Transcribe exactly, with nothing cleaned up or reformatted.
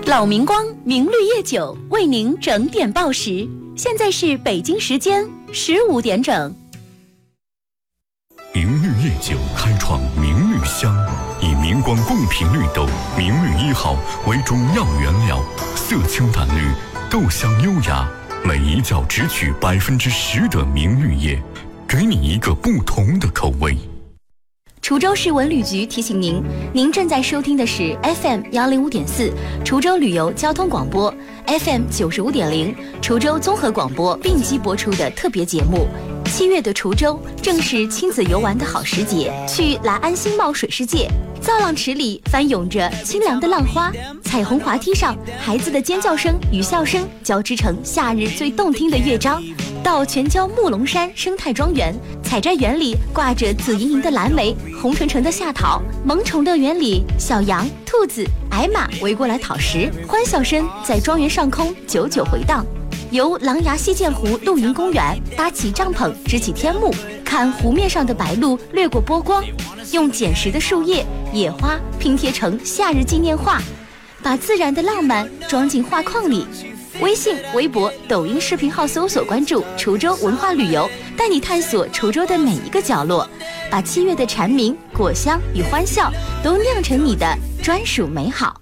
老明光明绿叶酒为您整点报时，现在是北京时间十五点整。 明绿叶酒开创明绿香，以明光贡品绿豆明绿一号为中药原料，色清淡绿，豆香优雅，每一窖只取百分之十的明绿叶，给你一个不同的口味。 滁州市文旅局提醒您，您正在收听的是 F M 幺零五点四滁州旅游交通广播 ，F M 九十五点零滁州综合广播并机播出的特别节目。七月的滁州正是亲子游玩的好时节，去来安新茂水世界，造浪池里翻涌着清凉的浪花，彩虹滑梯上孩子的尖叫声与笑声交织成夏日最动听的乐章。到全椒木龙山生态庄园，采摘园里挂着紫莹莹的蓝莓，红橙橙的夏桃，萌宠乐园里小羊、兔子、矮马围过来讨食，欢笑声在庄园上空久久回荡。游狼牙溪涧湖露营公园，搭起帐篷支起天幕，看湖面上的白鹭掠过波光，用捡拾的树叶、野花拼贴成夏日纪念画，把自然的浪漫装进画框里。微信、微博、抖音视频号搜索关注滁州文化旅游，带你探索滁州的每一个角落，把七月的蝉鸣、果香与欢笑都酿成你的专属美好。